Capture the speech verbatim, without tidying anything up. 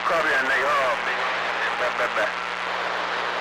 copy that, nigga. Hold on, nigga. Back, back, back.